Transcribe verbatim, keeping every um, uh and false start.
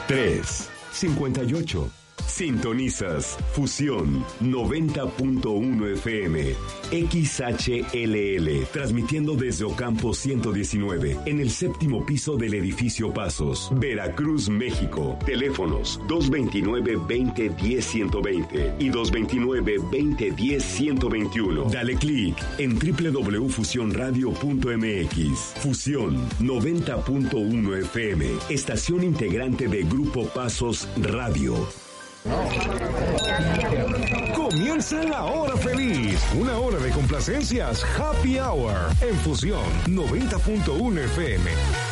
tres cincuenta y ocho. Sintonizas Fusión noventa punto uno F M, X H L L, transmitiendo desde Ocampo ciento diecinueve, en el séptimo piso del edificio Pasos, Veracruz, México. Teléfonos dos veintinueve, veinte, diez, ciento veinte y dos veintinueve, veinte, diez, ciento veintiuno. Dale clic en doble u doble u doble u punto fusión radio punto m x. Fusión noventa punto uno F M, estación integrante de Grupo Pasos Radio. Comienza la hora feliz, una hora de complacencias, Happy Hour, en Fusión noventa punto uno F M.